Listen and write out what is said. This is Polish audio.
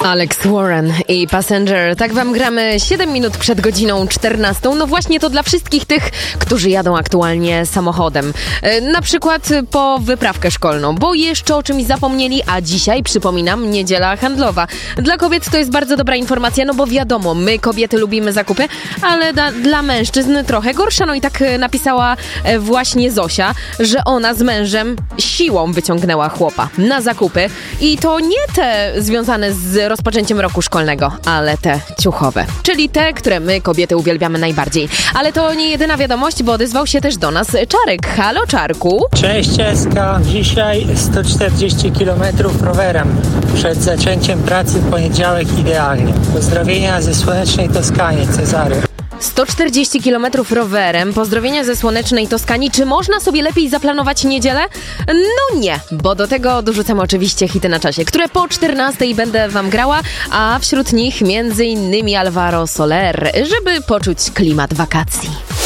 Alex Warren i Passenger. Tak wam gramy 7 minut przed godziną 14. No właśnie to dla wszystkich tych, którzy jadą aktualnie samochodem. Na przykład po wyprawkę szkolną, bo jeszcze o czymś zapomnieli, a dzisiaj, przypominam, niedziela handlowa. Dla kobiet to jest bardzo dobra informacja, no bo wiadomo, my kobiety lubimy zakupy, ale dla mężczyzn trochę gorsza. No i tak napisała właśnie Zosia, że ona z mężem siłą wyciągnęła chłopa na zakupy i to nie te związane z rozpoczęciem roku szkolnego, ale te ciuchowe, czyli te, które my kobiety uwielbiamy najbardziej. Ale to nie jedyna wiadomość, bo odezwał się też do nas Czarek. Halo, Czarku. Cześć, Eska. Dzisiaj 140 km rowerem. Przed zaczęciem pracy w poniedziałek idealnie. Pozdrowienia ze słonecznej Toskanii, Cezary. 140 km rowerem, pozdrowienia ze słonecznej Toskanii. Czy można sobie lepiej zaplanować niedzielę? No nie, bo do tego dorzucam oczywiście hity na czasie, które po 14 będę wam grała, a wśród nich m.in. Alvaro Soler, żeby poczuć klimat wakacji.